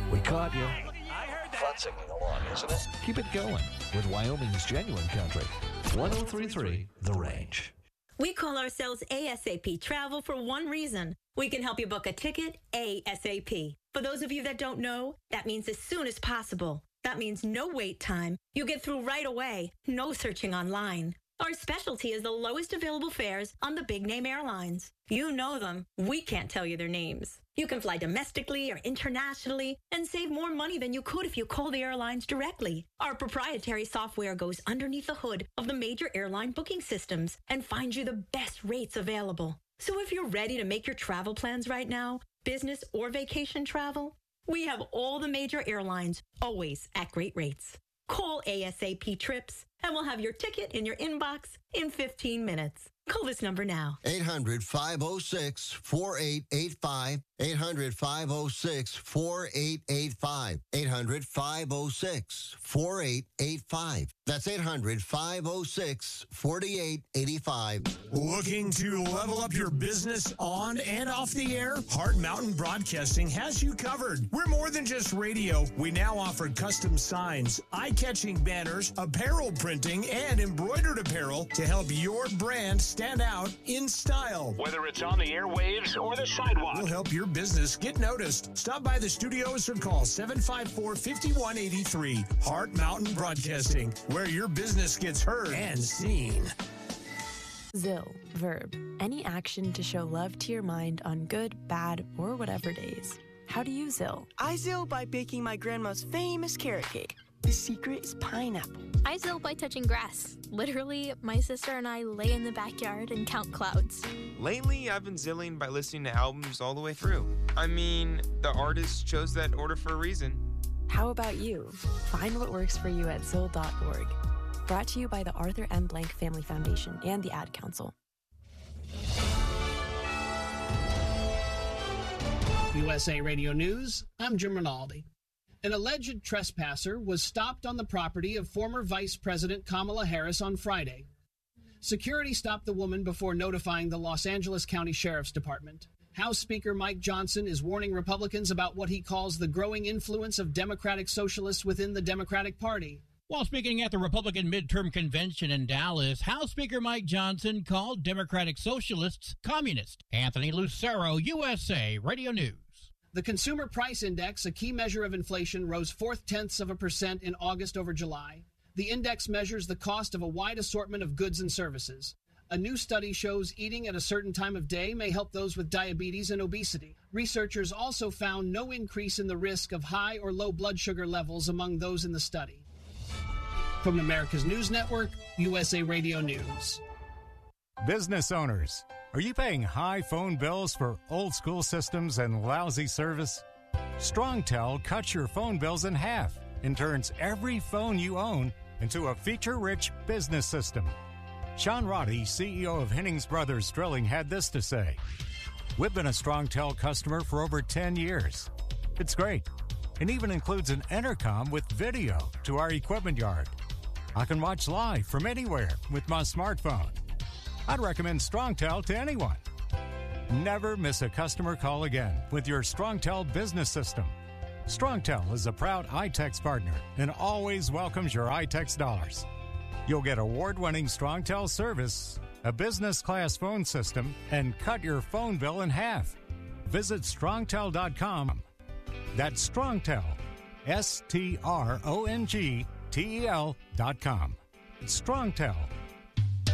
We caught you. I heard that. Fun singing along, isn't it? Keep it going with Wyoming's genuine country. 103.3 The Range. We call ourselves ASAP Travel for one reason. We can help you book a ticket ASAP. For those of you that don't know, that means as soon as possible. That means no wait time. You get through right away. No searching online. Our specialty is the lowest available fares on the big-name airlines. You know them. We can't tell you their names. You can fly domestically or internationally and save more money than you could if you call the airlines directly. Our proprietary software goes underneath the hood of the major airline booking systems and finds you the best rates available. So if you're ready to make your travel plans right now, business or vacation travel, we have all the major airlines, always at great rates. Call ASAP Trips, and we'll have your ticket in your inbox in 15 minutes. Call this number now. 800-506-4885. 800-506-4885. 800-506-4885. That's 800-506-4885. Looking to level up your business on and off the air? Hard Mountain Broadcasting has you covered. We're more than just radio. We now offer custom signs, eye-catching banners, apparel printing, and embroidered apparel to help your brand stand out in style. Whether it's on the airwaves or the sidewalk, we'll help your business get noticed. Stop by the studios or call 754-5183. Hard Mountain Broadcasting, where your business gets heard and seen. Zill, verb, any action to show love to your mind on good, bad, or whatever days. How do you Zill? I Zill by baking my grandma's famous carrot cake. The secret is pineapple. I Zill by touching grass. Literally, my sister and I lay in the backyard and count clouds. Lately, I've been zilling by listening to albums all the way through. I mean, the artist chose that order for a reason. How about you? Find what works for you at Zill.org. Brought to you by the Arthur M. Blank Family Foundation and the Ad Council. USA Radio News, I'm Jim Rinaldi. An alleged trespasser was stopped on the property of former Vice President Kamala Harris on Friday. Security stopped the woman before notifying the Los Angeles County Sheriff's Department. House Speaker Mike Johnson is warning Republicans about what he calls the growing influence of Democratic Socialists within the Democratic Party. While speaking at the Republican midterm convention in Dallas, House Speaker Mike Johnson called Democratic Socialists communist. Anthony Lucero, USA Radio News. The Consumer Price Index, a key measure of inflation, rose 0.4% in August over July. The index measures the cost of a wide assortment of goods and services. A new study shows eating at a certain time of day may help those with diabetes and obesity. Researchers also found no increase in the risk of high or low blood sugar levels among those in the study. From America's News Network, USA Radio News. Business owners, are you paying high phone bills for old-school systems and lousy service? StrongTel cuts your phone bills in half and turns every phone you own into a feature-rich business system. Sean Roddy, CEO of Hennings Brothers Drilling, had this to say. We've been a StrongTel customer for over 10 years. It's great, and even includes an intercom with video to our equipment yard. I can watch live from anywhere with my smartphone. I'd recommend StrongTel to anyone. Never miss a customer call again with your StrongTel business system. StrongTel is a proud iTex partner and always welcomes your iTex dollars. You'll get award-winning StrongTel service, a business-class phone system, and cut your phone bill in half. Visit StrongTel.com. That's StrongTel, StrongTel.com. It's StrongTel.